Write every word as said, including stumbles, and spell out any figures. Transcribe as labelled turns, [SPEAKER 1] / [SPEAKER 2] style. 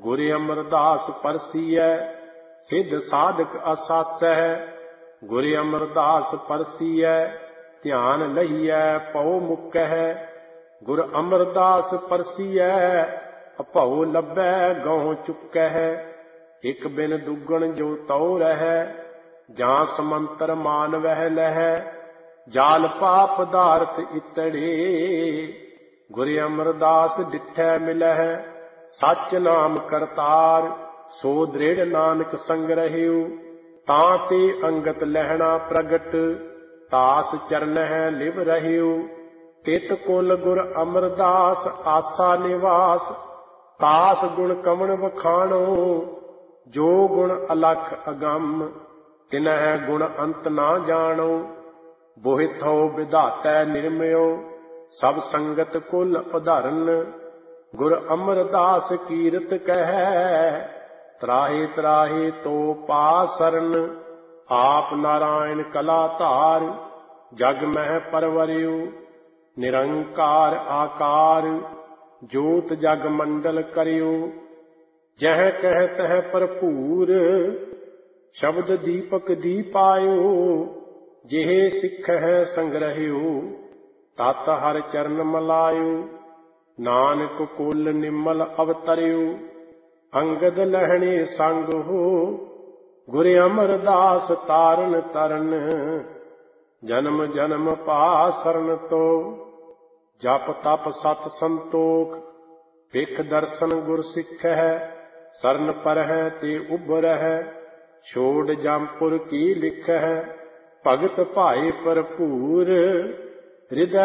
[SPEAKER 1] ਗੁਰ ਅਮਰਦਾਸ ਪਰਸੀਐ ਸਿੱਧ ਸਾਧਕ ਅਸਾਸੈ। ਗੁਰ ਅਮਰਦਾਸ ਪਰਸੀਐ ਧਿਆਨ ਲਈਐ ਪਉ ਮੁਕਹਿ। ਗੁਰ ਅਮਰਦਾਸ ਪਰਸੀਐ ਅਭਉ ਲੱਭੈ ਗਉ ਚੁਕਹਿ। ਇਕ ਬਿਨ ਦੁਗਣ ਜੋ ਤਉ ਰਹੈ ਜਾਂ ਸਮੰਤਰ ਮਾਨਵਹਿ ਲਹੈ। ਜਾਲ ਪਾਪ ਪਦਾਰਥ ਇਤੜੇ ਗੁਰ ਅਮਰਦਾਸ ਡਿਠੈ ਮਿਲਹਿ। ਸੱਚ ਨਾਮ ਕਰਤਾਰ ਸੋ ਦ੍ਰਿੜ ਨਾਨਕ ਸੰਗ ਰਹਿਉ। ਤਾਂ ਤੇ ਅੰਗਤ ਲਹਿਣਾ ਪ੍ਰਗਟ ਤਾਸ ਚਰਨਹਿ ਲਿਵ ਰਹਿਉ। ਤਿਤ ਕੁਲ ਗੁਰ ਅਮਰਦਾਸ ਆਸਾ ਨਿਵਾਸ ਤਾਸ ਗੁਣ ਕਵਣ ਵਖਾਣੋ। ਜੋ ਗੁਣ ਅਲਖ ਅਗੰਮ ਤਿਨਹਿ ਗੁਣ ਅੰਤ ਨਾ ਜਾਣੋ। ਬੋਹਿਥੋ ਵਿਧਾਤੈ ਨਿਰਮਿਓ ਸਭ ਸੰਗਤ ਕੁਲ ਉਧਰਨ। ਗੁਰ ਅਮਰਦਾਸ ਕੀਰਤ ਕਹਿ ਤਰਾਹੇ ਤਰਾਹੇ ਤੋ ਪਾ ਸਰਨ। ਆਪ ਨਾਰਾਇਣ ਕਲਾ ਧਾਰ ਜਗ ਮਹਿ ਪਰਵਰਿਉ। ਨਿਰੰਕਾਰ ਆਕਾਰ ਜੋਤ ਜਗ ਮੰਡਲ ਕਰਿਉ। ਜਹ ਕਹਿ ਤਹ ਭਰਪੂਰ ਸ਼ਬਦ ਦੀਪਕ ਦੀਪਾਇਉ। ਜਿਹੇ ਸਿੱਖਹਿ ਸੰਗ੍ਰਹਿਉ ਤਤ ਹਰ ਚਰਨ ਮਲਾਇਉ। ਨਾਨਕ ਕੁਲ ਨਿਮਲ ਅਵਤਰਿਉ ਅੰਗਦ ਲਹਿਣੇ ਸੰਗ ਹੋ। ਗੁਰ ਅਮਰਦਾਸ ਤਾਰਨ ਤਰਨ ਜਨਮ ਜਨਮ ਪਾਸਰਨ ਤੋ। ਜਪ ਤਪ ਸਤ ਸੰਤੋਖ ਵਿਖ ਦਰਸ਼ਨ ਗੁਰ ਸਿੱਖਹਿ। ਸਰਨ ਪਰਹਿ ਤੇ ਉਭਰਹਿ ਛੋੜ ਜੰਪੁਰ ਕੀ ਲਿਖਹਿ। ਭਗਤ ਭਾਏ ਭਰਪੂਰ ਹਿਰਦੈ